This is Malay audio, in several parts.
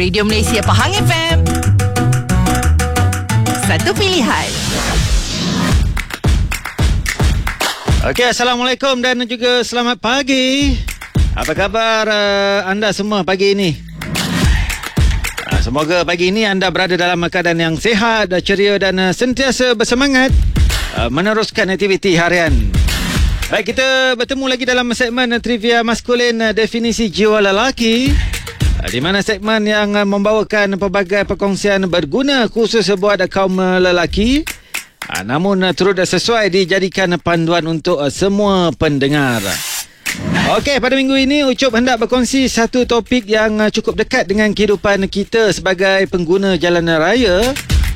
Radio Malaysia Pahang FM. Satu pilihan. Okey, Assalamualaikum dan juga selamat pagi. Apa khabar anda semua pagi ini? Semoga pagi ini anda berada dalam keadaan yang sihat, ceria dan sentiasa bersemangat meneruskan aktiviti harian. Baik, kita bertemu lagi dalam segmen Trivia Maskulin Definisi Jiwa Lelaki, di mana segmen yang membawakan pelbagai perkongsian berguna khusus buat kaum lelaki, namun turut sesuai dijadikan panduan untuk semua pendengar. Okey, pada minggu ini Ucup hendak berkongsi satu topik yang cukup dekat dengan kehidupan kita sebagai pengguna jalan raya,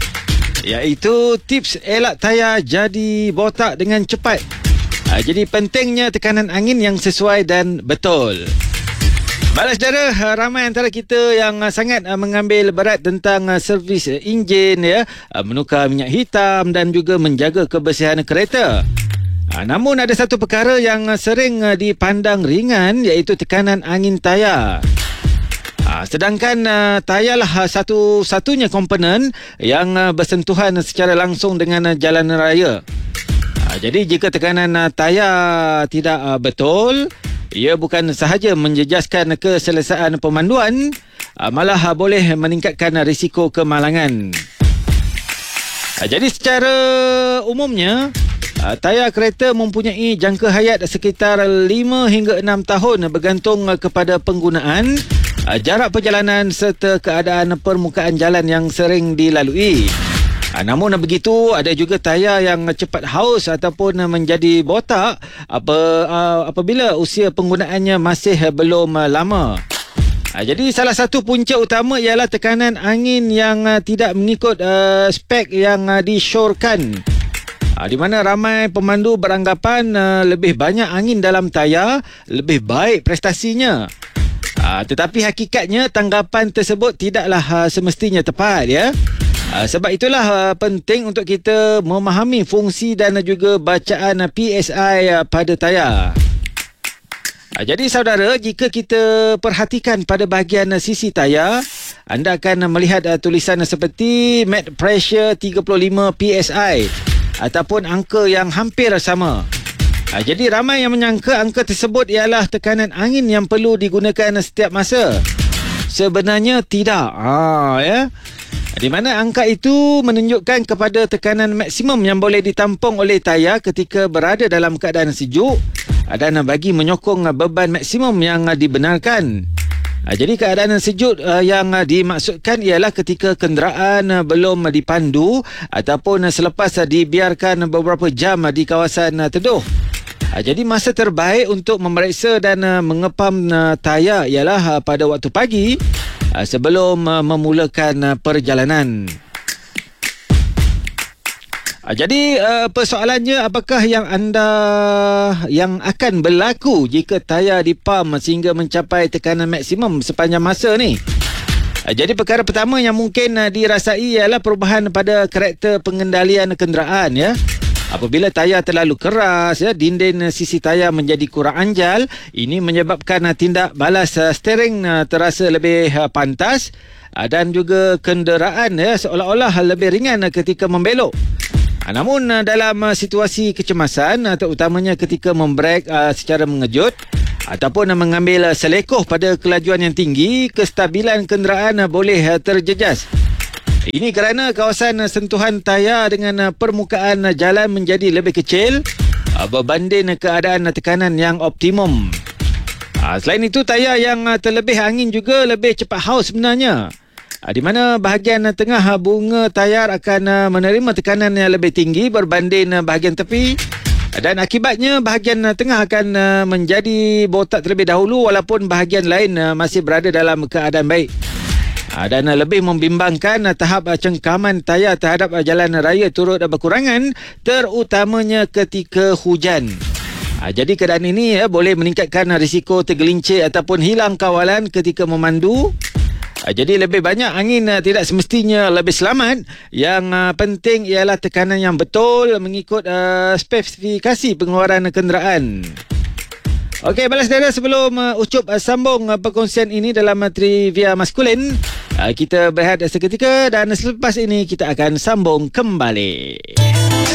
iaitu tips elak tayar jadi botak dengan cepat. Jadi pentingnya tekanan angin yang sesuai dan betul. Baiklah saudara, ramai antara kita yang sangat mengambil berat tentang servis enjin, menukar minyak hitam dan juga menjaga kebersihan kereta. Namun ada satu perkara yang sering dipandang ringan, iaitu tekanan angin tayar. Sedangkan tayarlah satu-satunya komponen yang bersentuhan secara langsung dengan jalan raya. Jadi jika tekanan tayar tidak betul, ia bukan sahaja menjejaskan keselesaan pemanduan, malah boleh meningkatkan risiko kemalangan. Jadi secara umumnya, tayar kereta mempunyai jangka hayat sekitar 5 hingga 6 tahun bergantung kepada penggunaan, jarak perjalanan serta keadaan permukaan jalan yang sering dilalui. Namun begitu, ada juga tayar yang cepat haus ataupun menjadi botak apabila usia penggunaannya masih belum lama. Jadi salah satu punca utama ialah tekanan angin yang tidak mengikut spek yang disyorkan, di mana ramai pemandu beranggapan lebih banyak angin dalam tayar lebih baik prestasinya. Tetapi hakikatnya tanggapan tersebut tidaklah semestinya tepat, sebab itulah penting untuk kita memahami fungsi dan juga bacaan PSI pada tayar. Jadi saudara, jika kita perhatikan pada bahagian sisi tayar, anda akan melihat tulisan seperti Max Pressure 35 PSI ataupun angka yang hampir sama. Jadi ramai yang menyangka angka tersebut ialah tekanan angin yang perlu digunakan setiap masa. Sebenarnya tidak. Di mana angka itu menunjukkan kepada tekanan maksimum yang boleh ditampung oleh tayar ketika berada dalam keadaan sejuk dan bagi menyokong beban maksimum yang dibenarkan. Jadi keadaan sejuk yang dimaksudkan ialah ketika kenderaan belum dipandu ataupun selepas dibiarkan beberapa jam di kawasan teduh. Jadi masa terbaik untuk memeriksa dan mengepam tayar ialah pada waktu pagi sebelum memulakan perjalanan. Jadi persoalannya, apakah yang akan berlaku jika tayar dipam sehingga mencapai tekanan maksimum sepanjang masa ni? Jadi perkara pertama yang mungkin dirasai ialah perubahan pada karakter pengendalian kenderaan, Apabila tayar terlalu keras, dinding sisi tayar menjadi kurang anjal. Ini menyebabkan tindak balas steering terasa lebih pantas dan juga kenderaan seolah-olah lebih ringan ketika membelok. Namun dalam situasi kecemasan, terutamanya ketika membrek secara mengejut ataupun mengambil selekoh pada kelajuan yang tinggi, kestabilan kenderaan boleh terjejas. Ini kerana kawasan sentuhan tayar dengan permukaan jalan menjadi lebih kecil berbanding keadaan tekanan yang optimum. Selain itu, tayar yang terlebih angin juga lebih cepat haus sebenarnya, di mana bahagian tengah bunga tayar akan menerima tekanan yang lebih tinggi berbanding bahagian tepi, dan akibatnya bahagian tengah akan menjadi botak terlebih dahulu walaupun bahagian lain masih berada dalam keadaan baik. Dan lebih membimbangkan, tahap cengkaman tayar terhadap jalan raya turut berkurangan, terutamanya ketika hujan. Jadi keadaan ini boleh meningkatkan risiko tergelincir ataupun hilang kawalan ketika memandu. Jadi lebih banyak angin tidak semestinya lebih selamat. Yang penting ialah tekanan yang betul mengikut spesifikasi pengeluaran kenderaan. Okey, balas saudara, sebelum Ucup sambung perkongsian ini dalam Trivia Maskulin, Kita berehat seketika dan selepas ini kita akan sambung kembali.